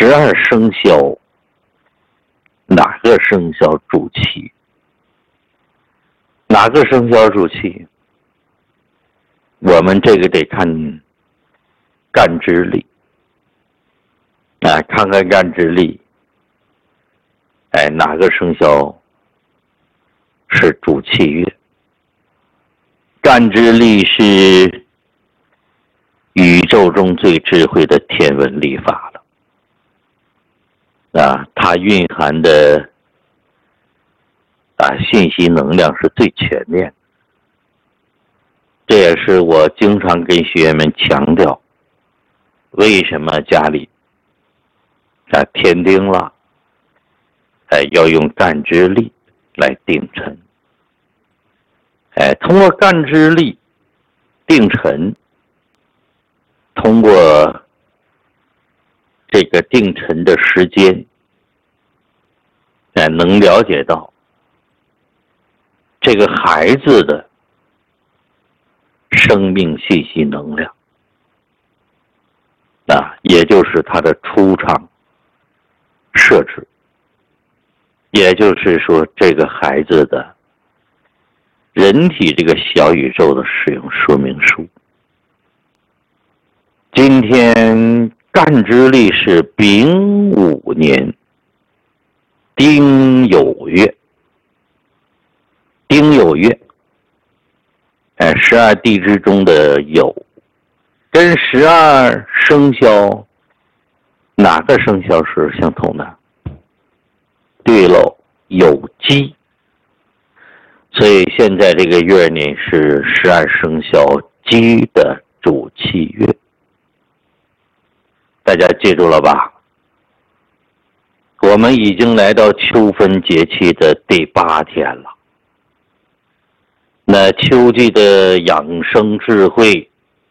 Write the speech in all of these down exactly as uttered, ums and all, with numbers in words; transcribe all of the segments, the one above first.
十二生肖哪个生肖主气？哪个生肖主气？我们这个得看干支历啊，看看干支历，哎，哪个生肖是主气月？干支历是宇宙中最智慧的天文历法了啊，它蕴含的啊信息能量是最全面的。这也是我经常跟学员们强调，为什么家里啊添丁了，哎要用干支历来定辰。哎，通过干支历定辰，通过这个定辰的时间，哎，能了解到这个孩子的生命信息能量啊，也就是他的出场设置，也就是说这个孩子的人体这个小宇宙的使用说明书。今天干支历是丙午年丁酉月，丁酉月，哎，十二地支中的酉，跟十二生肖哪个生肖是相同的？对喽，酉鸡。所以现在这个月呢是十二生肖鸡的主气月，大家记住了吧？我们已经来到秋分节气的第八天了。那秋季的养生智慧，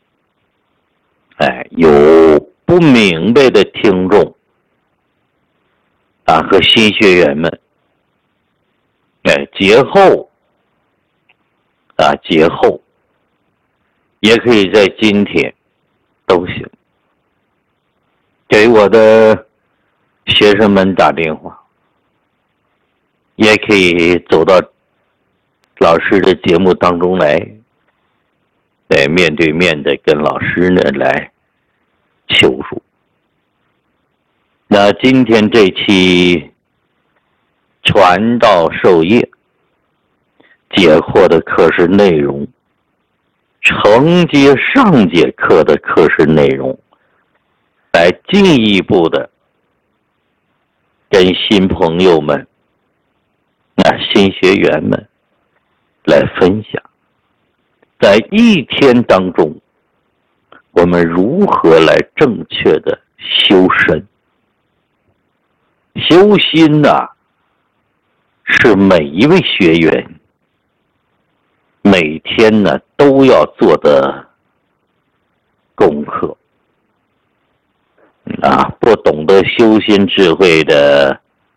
哎，有不明白的听众啊和新学员们，哎，节后啊，节后也可以在今天都行，给我的学生们打电话，也可以走到老师的节目当中来，来面对面的跟老师呢来求助。那今天这期传道授业解惑的课时内容，承接上节课的课时内容，来进一步的跟新朋友们、那新学员们来分享，在一天当中，我们如何来正确的修身。修心啊，是每一位学员每天呢都要做的功课啊，不懂得修心智慧的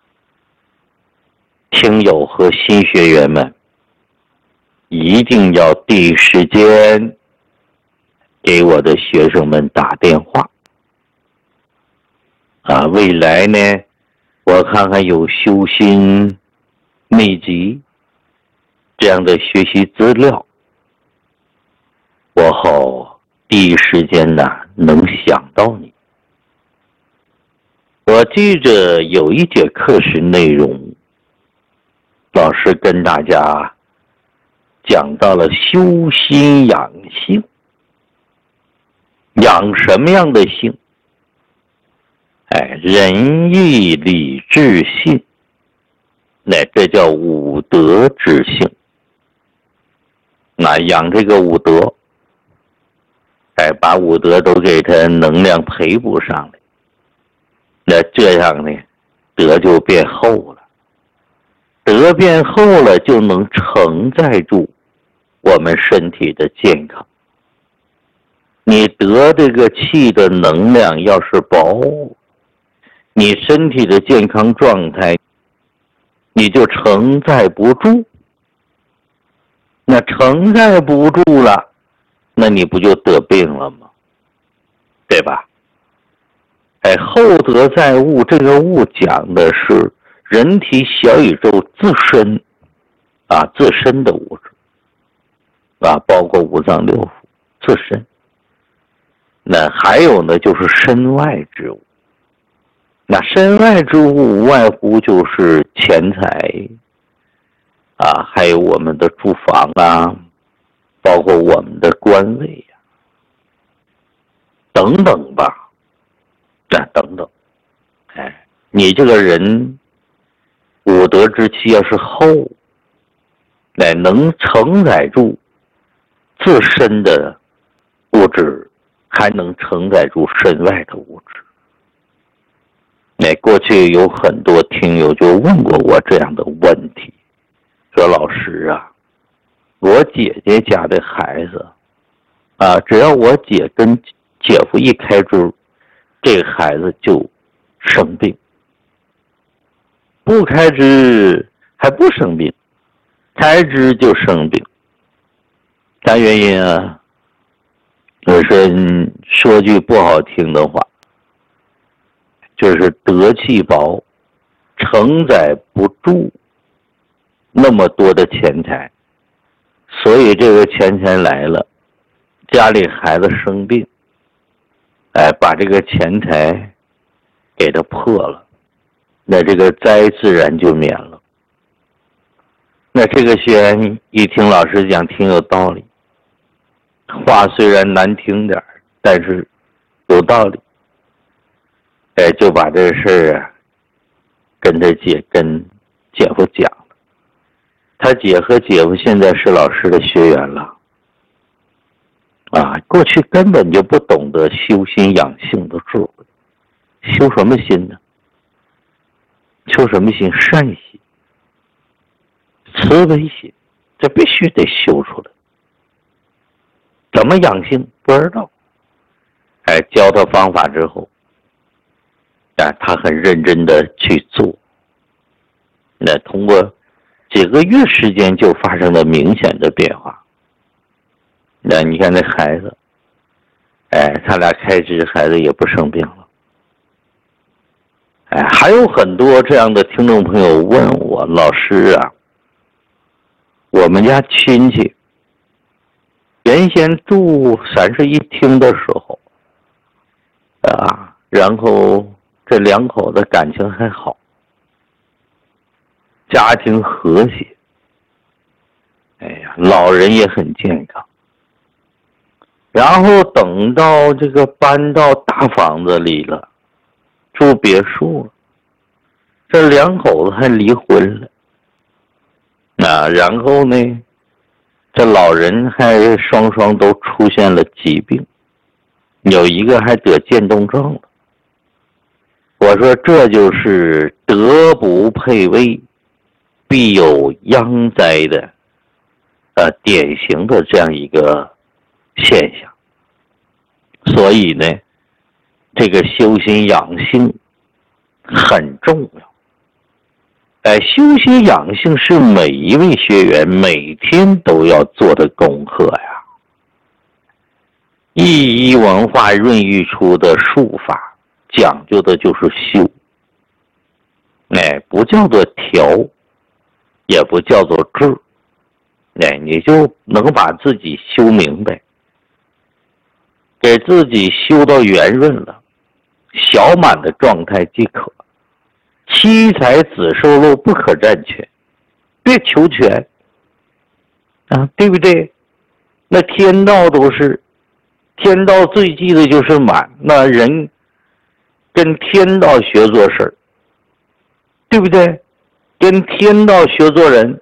听友和新学员们，一定要第一时间给我的学生们打电话啊！未来呢，我看看有修心秘籍这样的学习资料，我好第一时间呢能想到你。我记着有一节课时内容，老师跟大家讲到了修心养性。养什么样的性？哎，仁义礼智信，那这叫五德之性。那养这个五德，哎，把五德都给它能量培补上来，那这样呢，德就变厚了。德变厚了，就能承载住我们身体的健康。你得这个气的能量要是薄，你身体的健康状态你就承载不住。那承载不住了，那你不就得病了吗？对吧？ 哎，厚德载物，这个物讲的是人体小宇宙自身啊，自身的物质啊，包括五脏六腑自身。那还有呢，就是身外之物。那身外之物无外乎就是钱财啊，还有我们的住房啊，包括我们的官位呀、啊，等等吧。啊，等等，哎，你这个人五德之气要是厚，乃能承载住自身的物质，还能承载住身外的物质。哎，过去有很多听友就问过我这样的问题，说老师啊，我姐姐家的孩子啊，只要我姐跟姐夫一开支，这个孩子就生病，不开支还不生病，开支就生病，啥原因啊？我说说句不好听的话，就是德气薄，承载不住那么多的钱财，所以这个钱财来了，家里孩子生病，哎，把这个钱财给他破了，那这个灾自然就免了。那这个学员一听老师讲挺有道理，话虽然难听点，但是有道理。哎，就把这事儿啊跟他姐跟姐夫讲了。他姐和姐夫现在是老师的学员了。啊，过去根本就不懂得修心养性的智慧，修什么心呢？修什么心？善心、慈悲心，这必须得修出来。怎么养性？不知道。哎，教他方法之后，啊，他很认真的去做。那通过几个月时间就发生了明显的变化。那你看那孩子，哎，他俩开支，孩子也不生病了。哎，还有很多这样的听众朋友问我，老师啊，我们家亲戚原先住三室一厅的时候，啊，然后这两口子感情还好，家庭和谐，哎呀，老人也很健康。然后等到这个搬到大房子里了，住别墅了，这两口子还离婚了。啊，然后呢，这老人还双双都出现了疾病，有一个还得渐冻症了。我说这就是德不配位，必有殃灾的，呃，典型的这样一个现象。所以呢，这个修心养性很重要。哎，修心养性是每一位学员每天都要做的功课呀。一一文化孕育出的术法，讲究的就是修。哎，不叫做调，也不叫做治。哎，你就能把自己修明白。给自己修到圆润了，小满的状态即可。七财子受禄不可占全，别求全啊，对不对？那天道都是，天道最忌的就是满，那人跟天道学做事儿，对不对？跟天道学做人，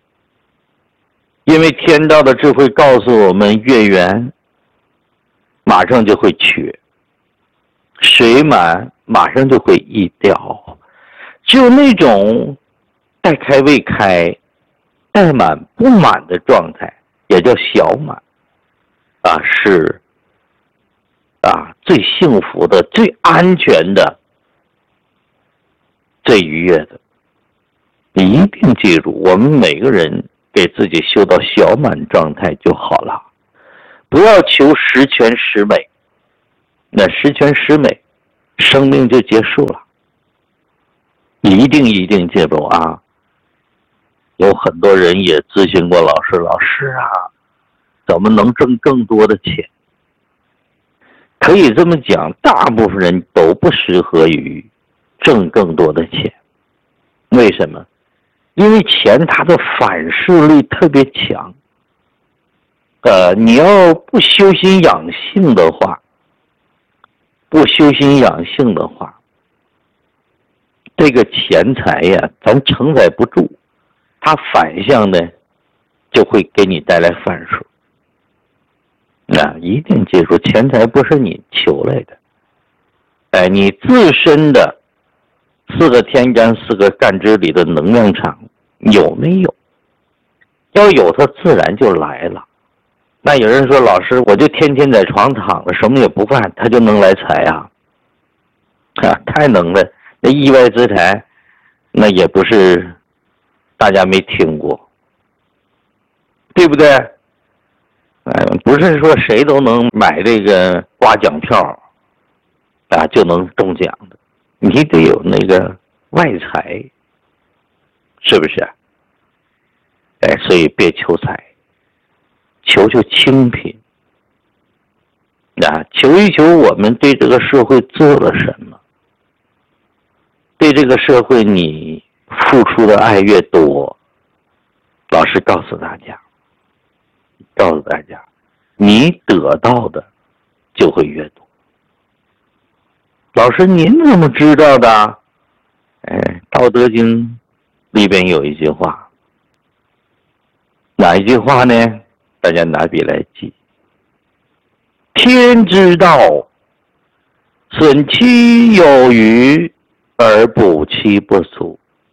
因为天道的智慧告诉我们，月圆马上就会缺，水满马上就会溢掉，就那种待开未开、待满不满的状态，也叫小满啊，是啊最幸福的、最安全的、最愉悦的。你一定记住，我们每个人给自己修到小满状态就好了。不要求十全十美，那十全十美生命就结束了。一定一定记住啊！有很多人也咨询过老师，老师啊，怎么能挣更多的钱？可以这么讲，大部分人都不适合于挣更多的钱。为什么？因为钱它的反噬力特别强。呃，你要不修心养性的话，不修心养性的话，这个钱财呀，咱承载不住，它反向的就会给你带来反噬。那一定记住，钱财不是你求来的，哎，你自身的四个天干四个干支里的能量场有没有？要有，它自然就来了。那有人说，老师，我就天天在床躺着，什么也不干，他就能来财啊？啊，太能了！那意外之财，那也不是大家没听过，对不对？哎，不是说谁都能买这个刮奖票啊就能中奖的，你得有那个外财，是不是？哎，所以别求财，求求清贫啊！求一求我们对这个社会做了什么，对这个社会你付出的爱越多，老师告诉大家，告诉大家，你得到的就会越多。老师，您怎么知道的？哎，《道德经》里边有一句话，哪一句话呢？大家拿笔来记。天之道，损其有余而补其不足。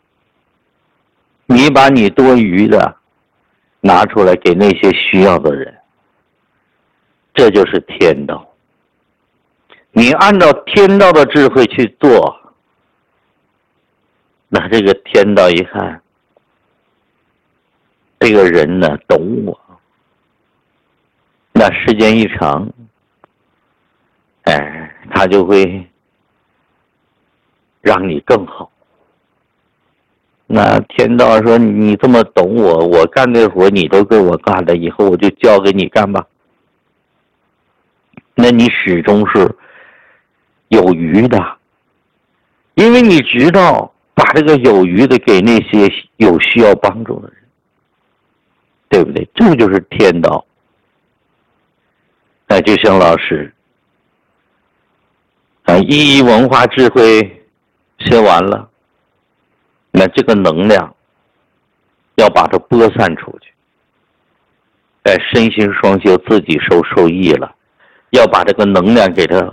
你把你多余的拿出来给那些需要的人，这就是天道。你按照天道的智慧去做，那这个天道一看，这个人呢懂我，那时间一长，哎，他就会让你更好。那天道说，你这么懂我，我干这活你都给我干了，以后我就交给你干吧。那你始终是有余的，因为你知道把这个有余的给那些有需要帮助的人，对不对？这就是天道。那就像老师啊，一文化智慧学完了，那这个能量要把它播散出去，在身心双修，自己受受益了，要把这个能量给它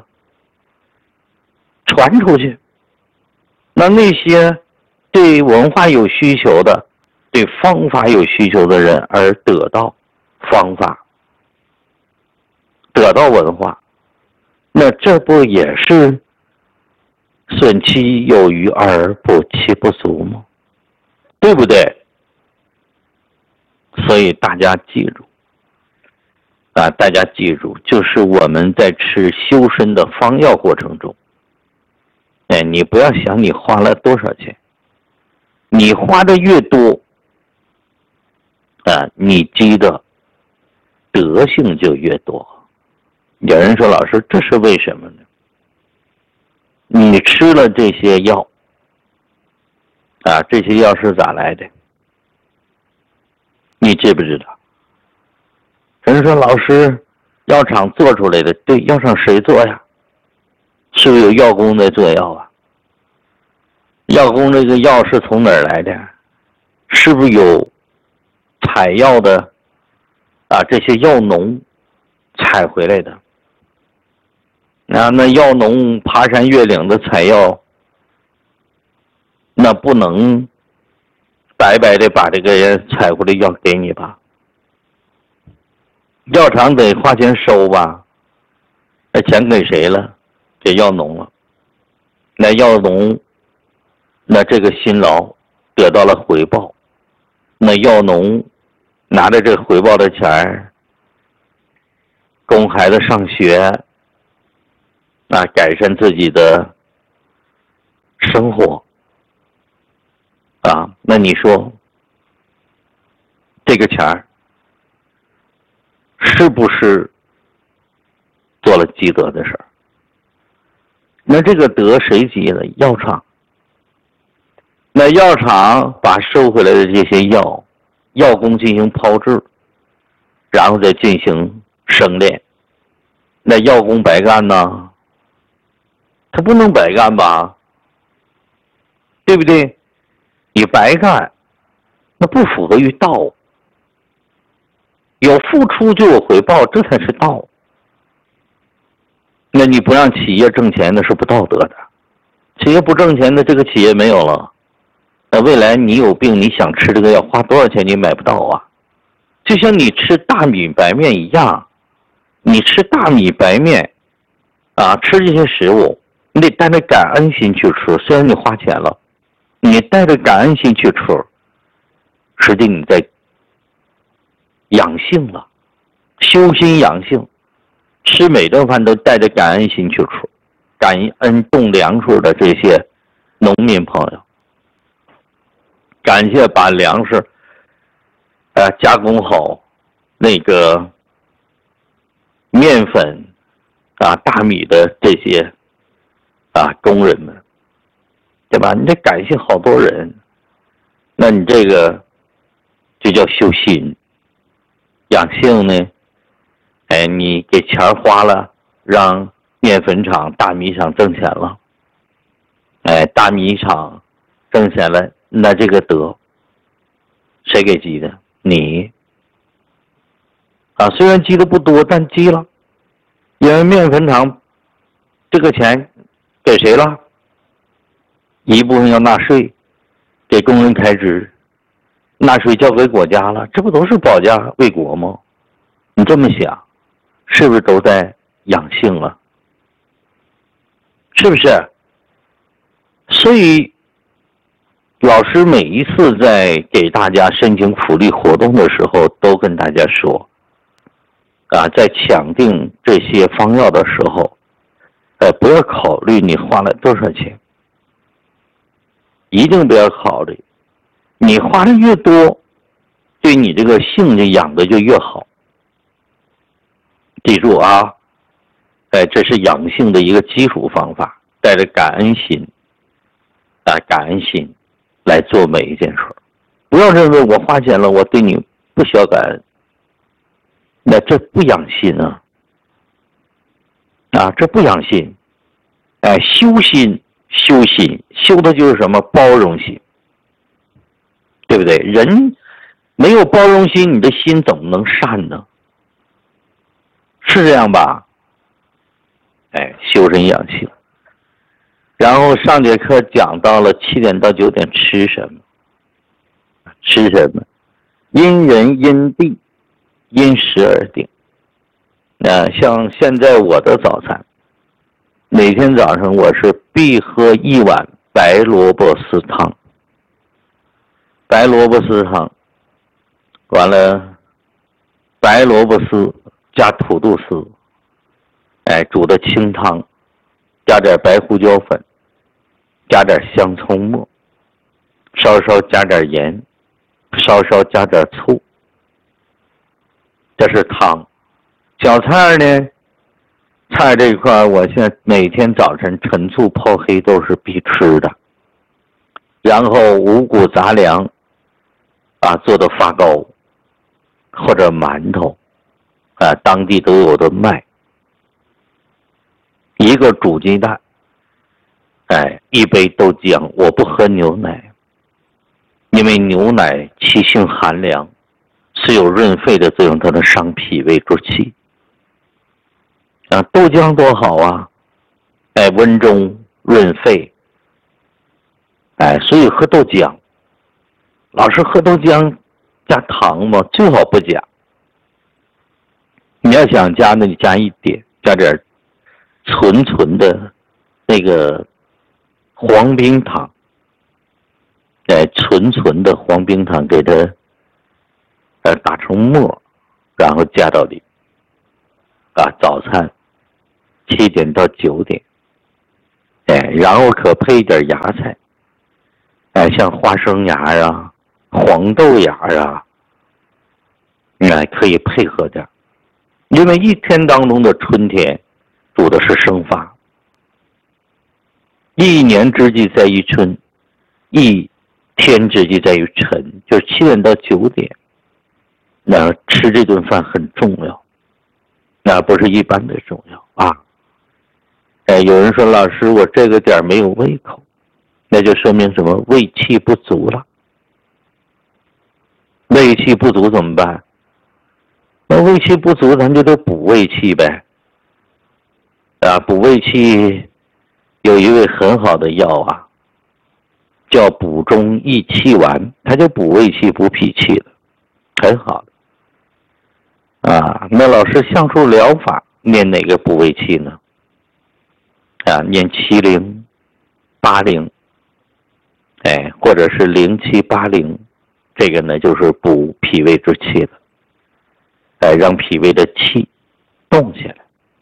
传出去。那那些对文化有需求的，对方法有需求的人而得到方法，得到文化，那这不也是损其有余而补其不足吗？对不对？所以大家记住啊，大家记住，就是我们在吃修身的方药过程中，哎，你不要想你花了多少钱，你花的越多啊，你积的德性就越多。有人说，老师，这是为什么呢？你吃了这些药啊，这些药是咋来的？你知不知道？人说，老师，药厂做出来的，对，药厂谁做呀？是不是有药工在做药啊？药工这个药是从哪儿来的？是不是有采药的啊？这些药农采回来的？那那药农爬山越岭的采药，那不能白白的把这个人采回来药给你吧？药厂得花钱收吧？那钱给谁了？给药农了。那药农，那这个辛劳得到了回报，那药农拿着这回报的钱供孩子上学啊，改善自己的生活啊。那你说这个钱儿是不是做了积德的事儿？那这个德谁积的？药厂。那药厂把收回来的这些药，药工进行炮制，然后再进行生炼。那药工白干呢？他不能白干吧？对不对？你白干，那不符合于道。有付出就有回报，这才是道。那你不让企业挣钱，那是不道德的。企业不挣钱的，这个企业没有了。那未来你有病，你想吃这个药，花多少钱你买不到啊？就像你吃大米白面一样，你吃大米白面啊，吃这些食物，你得带着感恩心去吃。虽然你花钱了，你带着感恩心去吃，实际你在养性了，修心养性。吃每顿饭都带着感恩心去吃，感恩种粮食的这些农民朋友，感谢把粮食呃加工好那个面粉啊大米的这些啊工人们，对吧？你得感谢好多人，那你这个就叫修心。养性呢，哎，你给钱花了，让面粉厂、大米厂挣钱了，哎，大米厂挣钱了，那这个德谁给积的？你啊，虽然积的不多，但积了，因为面粉厂这个钱给谁了？一部分要纳税，给工人开支，纳税交给国家了，这不都是保家卫国吗？你这么想，是不是都在养性了？是不是？所以老师每一次在给大家申请福利活动的时候，都跟大家说啊，在抢定这些方药的时候，呃，不要考虑你花了多少钱，一定不要考虑，你花的越多，对你这个性就养的就越好。记住啊，哎，这是养性的一个基础方法，带着感恩心啊，感恩心来做每一件事。不要认为我花钱了，我对你不需要感恩，那这不养心啊，啊，这不养心。哎，修心，修心，修的就是什么？包容心，对不对？人没有包容心，你的心怎么能善呢？是这样吧？哎，修身养性。然后上节课讲到了七点到九点吃什么？吃什么？因人因地因时而定。那像现在我的早餐，每天早上我是必喝一碗白萝卜丝汤。白萝卜丝汤，完了，白萝卜丝加土豆丝，哎，煮的清汤，加点白胡椒粉，加点香葱末，稍稍加点盐，稍稍加点醋，这是汤。小菜呢，菜这一块我现在每天早晨陈醋泡黑豆是必吃的，然后五谷杂粮啊做的发糕或者馒头啊，当地都有的卖，一个煮鸡蛋，哎，一杯豆浆。我不喝牛奶，因为牛奶气性寒凉，是有润肺的作用，它能伤脾胃之气。啊，豆浆多好啊，哎，温中润肺，哎，所以喝豆浆。老是喝豆浆加糖吗？最好不加。你要想加，那你加一点，加点纯纯的那个黄冰糖，哎，纯纯的黄冰糖给它呃打成沫，然后加到里。啊，早餐七点到九点， 哎，然后可配一点芽菜，哎，像花生芽啊、黄豆芽啊，哎，可以配合点。因为一天当中的春天主的是生发，一年之计在于春，一天之计在于晨，就是七点到九点，那吃这顿饭很重要，那不是一般的重要啊。哎，有人说老师，我这个点没有胃口，那就说明什么？胃气不足了。胃气不足怎么办？那胃气不足，咱就得补胃气呗。啊，补胃气有一味很好的药啊，叫补中益气丸，它就补胃气、补脾气的，很好的。啊，那老师橡树疗法念哪个补胃气呢？啊，念七零、八零，哎，或者是零七八零，这个呢就是补脾胃之气的，哎，让脾胃的气动起来。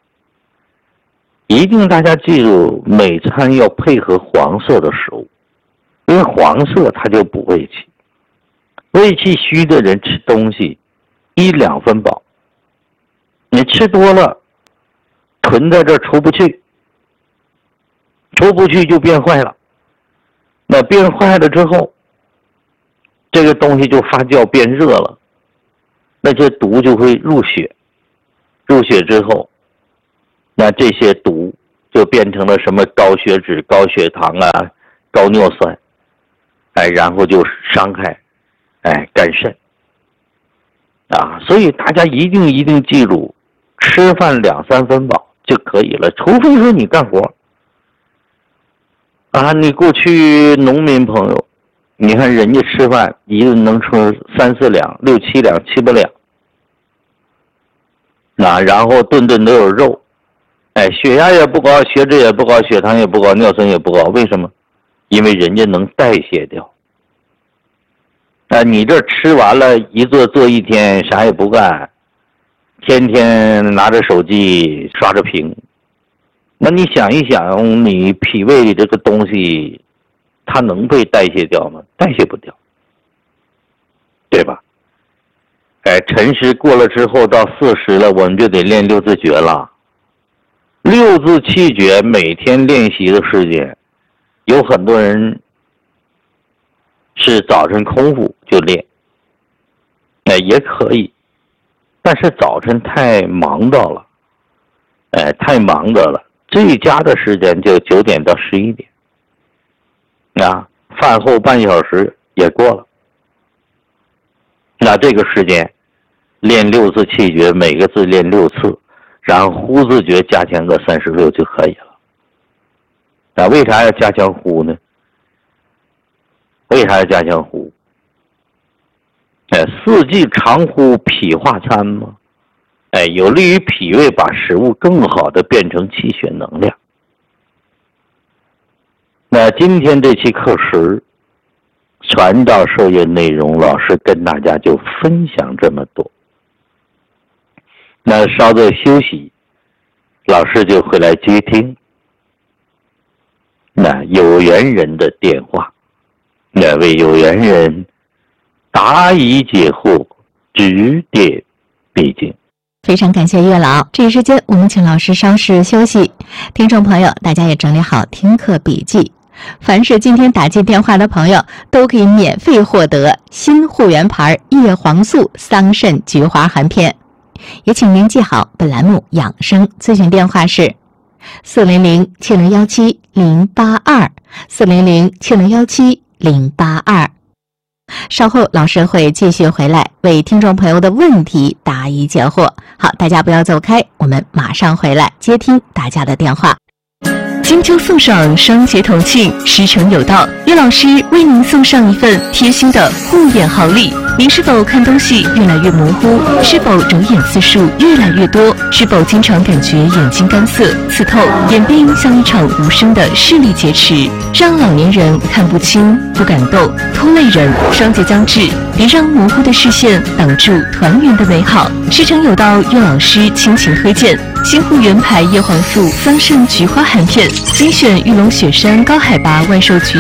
一定大家记住，每餐要配合黄色的食物，因为黄色它就补胃气。胃气虚的人吃东西一两分饱，你吃多了，囤在这儿出不去。出不去就变坏了，那变坏了之后，这个东西就发酵变热了，那些毒就会入血，入血之后，那这些毒就变成了什么高血脂、高血糖啊、高尿酸，哎，然后就伤害，哎，肝肾，啊，所以大家一定一定记住，吃饭两三分饱就可以了，除非说你干活。啊，你过去农民朋友，你看人家吃饭一顿能吃三四两、六七两、七八两，啊，然后顿顿都有肉，哎，血压也不高，血脂也不高，血糖也不高，尿酸也不高，为什么？因为人家能代谢掉。啊，你这吃完了一坐坐一天，啥也不干，天天拿着手机刷着屏。那你想一想，你脾胃里这个东西，它能被代谢掉吗？代谢不掉，对吧？哎，辰时过了之后，到巳时了，我们就得练六字诀了。六字气诀每天练习的时间，有很多人是早晨空腹就练，哎，也可以，但是早晨太忙到了，哎，太忙的了。最佳的时间就九点到十一点，啊，饭后半小时也过了。那这个时间练六字气诀，每个字练六次，然后呼字诀加强个三十六就可以了。那为啥要加强呼呢？为啥要加强呼？哎，四季常呼，脾化餐吗？哎，有利于脾胃把食物更好的变成气血能量。那今天这期课时传道授业内容，老师跟大家就分享这么多。那稍作休息，老师就会来接听那有缘人的电话，那为有缘人答疑解惑，指点迷津。 非常感谢月老，这一时间我们请老师稍事休息。听众朋友，大家也整理好听课笔记。凡是今天打进电话的朋友，都可以免费获得新护源牌叶黄素桑葚菊花含片。也请您记好本栏目养生咨询电话是四零零七零幺七零八二四零零七零幺七零八二。稍后老师会继续回来为听众朋友的问题答疑解惑。好，大家不要走开，我们马上回来接听大家的电话。金秋送爽，双节同庆，时辰有道，岳老师为您送上一份贴心的护眼好礼。 您是否看东西越来越模糊？是否揉眼次数越来越多？是否经常感觉眼睛干涩、刺透，眼病像一场无声的视力劫持，让老年人看不清、不敢动，拖累人，双节将至。别让模糊的视线挡住团圆的美好。师承有道岳老师倾情推荐新护原牌叶黄素桑葚菊花含片，精选玉龙雪山高海拔万寿菊